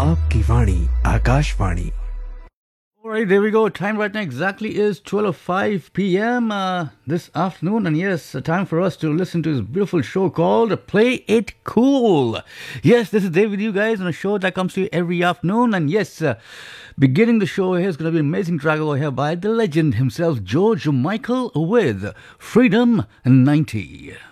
आपकी वाणी Akashvani. All right, there we go. Time right now exactly is 12:05 p.m. This afternoon. And yes, time for us to listen to this beautiful show called Play It Cool. Yes, this is Dave with you guys on a show that comes to you every afternoon. And yes, beginning the show here is going to be an amazing track over here by the legend himself, George Michael, with Freedom 90.